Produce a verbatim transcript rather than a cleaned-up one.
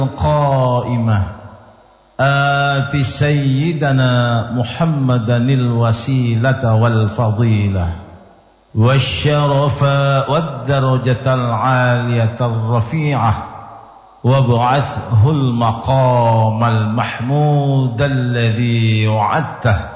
القائمة آت سيدنا محمدا الوسيلة والفضيلة والشرف والدرجة العالية الرفيعة وابعثه المقام المحمود الذي وعدته